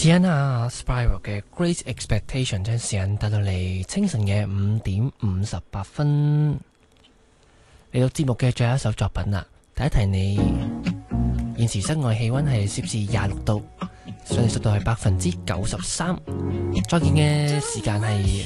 Sienna Spiral 嘅 Great Expectation 將時間帶到嚟清晨嘅5:58，嚟到節目嘅最後一首作品啦。提一提你，現時室外氣溫係攝氏26度，相對濕度係93%。再見嘅時間係